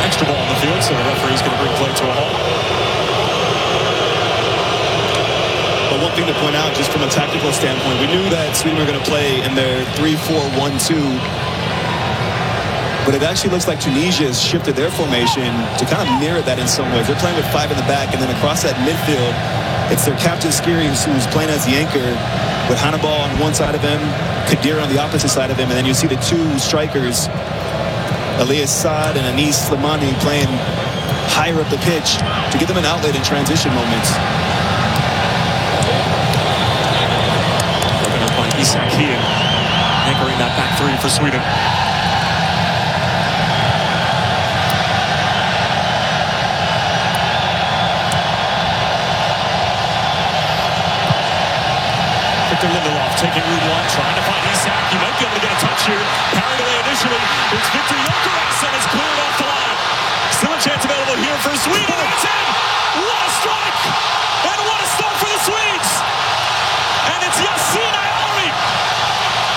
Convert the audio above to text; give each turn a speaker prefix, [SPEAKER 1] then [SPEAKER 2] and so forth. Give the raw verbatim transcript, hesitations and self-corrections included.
[SPEAKER 1] extra ball on the field, so the referee's going to bring play to a halt.
[SPEAKER 2] But one thing to point out, just from a tactical standpoint, we knew that Sweden were going to play in their three four one two. But it actually looks like Tunisia has shifted their formation to kind of mirror that in some ways. They're playing with five in the back, and then across that midfield, it's their captain Skiri who's playing as the anchor, with Hannibal on one side of him, Kadir on the opposite side of him, and then you see the two strikers, Elias Saad and Anis Slimani, playing higher up the pitch to give them an outlet in transition moments.
[SPEAKER 1] Broken up by Isak Hien, anchoring that back three for Sweden. Lindelof taking route one, trying to find Isak. He might be able to get a touch here. Carried away initially. It's Victor Gyökeres, and it's cleared off the line. Still a chance available here for Sweden. It's in! What a strike!